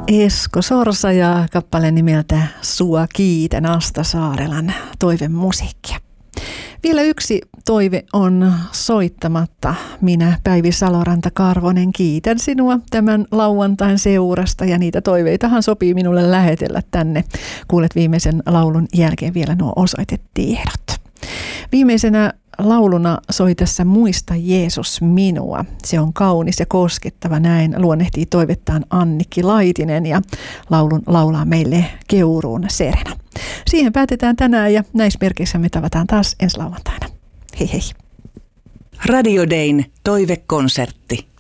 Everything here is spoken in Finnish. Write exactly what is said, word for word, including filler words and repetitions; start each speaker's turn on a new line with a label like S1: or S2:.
S1: Esko Sorsa ja kappale nimeltä Sua kiitän, Asta Saarelan toivemusiikkia. Vielä yksi toive on soittamatta. Minä, Päivi Saloranta-Karvonen, kiitän sinua tämän lauantain seurasta ja niitä toiveitahan sopii minulle lähetellä tänne. Kuulet viimeisen laulun jälkeen vielä nuo osoitetiedot. Viimeisenä lauluna soi tässä Muista Jeesus minua. Se on kaunis ja koskettava, näin luonnehtii toivettaan Annikki Laitinen ja laulun laulaa meille Keuruun Serena. Siihen päätetään tänään ja näissä merkeissä me tavataan taas ensi lauantaina. Hei hei.
S2: Radio Dayn toivekonsertti.